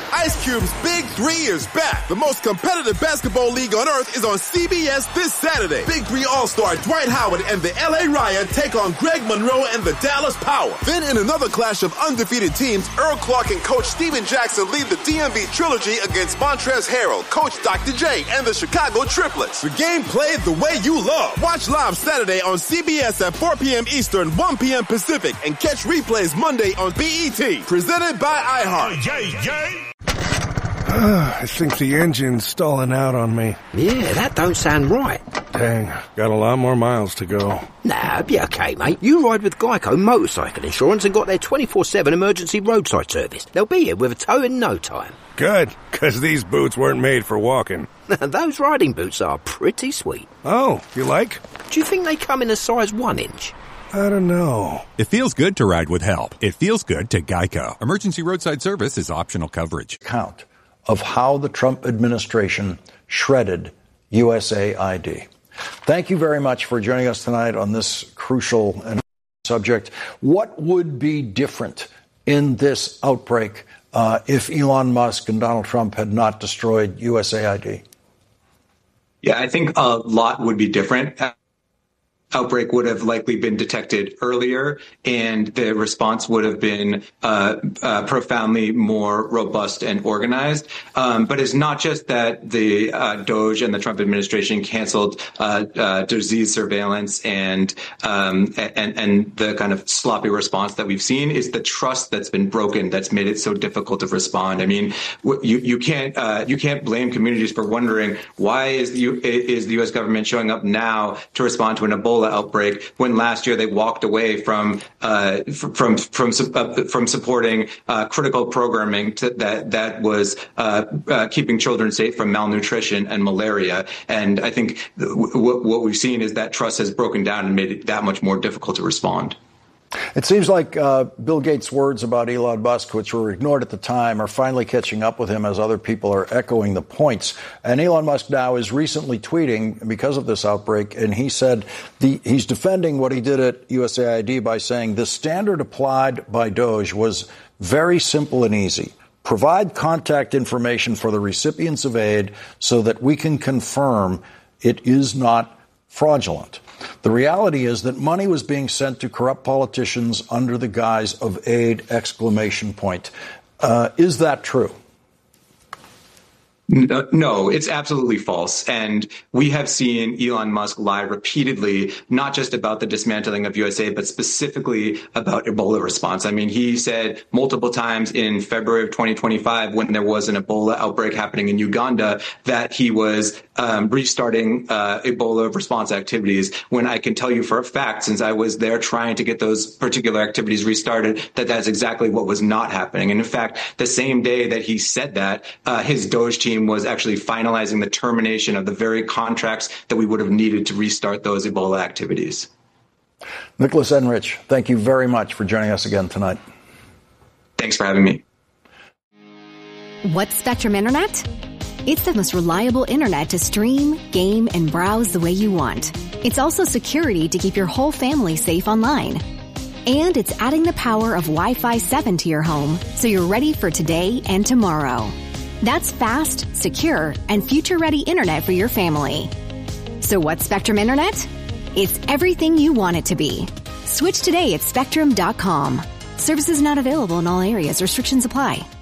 Ice Cube's Big 3 is back. The most competitive basketball league on earth is on CBS this Saturday. Big 3 All-Star Dwight Howard and the LA Ryan take on Greg Monroe and the Dallas Power. Then in another clash of undefeated teams, Earl Clark and Coach Steven Jackson lead the DMV Trilogy against Montrezl Harrell, Coach Dr. J, and the Chicago Triplets. The game played the way you love. Watch live Saturday on CBS at 4 p.m. Eastern, 1 p.m. Pacific, and catch replays Monday on BET. Presented by iHeart. I think the engine's stalling out on me. Yeah, that don't sound right. Dang, got a lot more miles to go. Nah, be okay, mate. You ride with Geico Motorcycle Insurance and got their 24/7 emergency roadside service. They'll be here with a tow in no time. Good, because these boots weren't made for walking. Those riding boots are pretty sweet. Oh, you like? Do you think they come in a size 1 inch? I don't know. It feels good to ride with help. It feels good to Geico. Emergency roadside service is optional coverage. Count of how the Trump administration shredded USAID. Thank you very much for joining us tonight on this crucial and subject. What would be different in this outbreak if Elon Musk and Donald Trump had not destroyed USAID? Yeah, I think a lot would be different. Outbreak would have likely been detected earlier, and the response would have been profoundly more robust and organized. But it's not just that the DOJ and the Trump administration canceled disease surveillance and the kind of sloppy response that we've seen. Is the trust that's been broken that's made it so difficult to respond. I mean, you can't blame communities for wondering why is the U.S. government showing up now to respond to an Ebola outbreak when last year they walked away from supporting critical programming that was keeping children safe from malnutrition and malaria. And I think what we've seen is that trust has broken down and made it that much more difficult to respond. It seems like Bill Gates' words about Elon Musk, which were ignored at the time, are finally catching up with him as other people are echoing the points. And Elon Musk now is recently tweeting because of this outbreak, and he said he's defending what he did at USAID by saying the standard applied by DOJ was very simple and easy. Provide contact information for the recipients of aid so that we can confirm it is not fraudulent. The reality is that money was being sent to corrupt politicians under the guise of aid, ! Is that true? No, it's absolutely false. And we have seen Elon Musk lie repeatedly, not just about the dismantling of USAID, but specifically about Ebola response. I mean, he said multiple times in February of 2025, when there was an Ebola outbreak happening in Uganda, that he was restarting Ebola response activities, when I can tell you for a fact, since I was there trying to get those particular activities restarted, that that's exactly what was not happening. And in fact, the same day that he said that, his DOJ team was actually finalizing the termination of the very contracts that we would have needed to restart those Ebola activities. Nicholas Enrich, thank you very much for joining us again tonight. Thanks for having me. What's Spectrum Internet? It's the most reliable internet to stream, game, and browse the way you want. It's also security to keep your whole family safe online. And it's adding the power of Wi-Fi 7 to your home so you're ready for today and tomorrow. That's fast, secure, and future-ready internet for your family. So what's Spectrum Internet? It's everything you want it to be. Switch today at Spectrum.com. Services not available in all areas. Restrictions apply.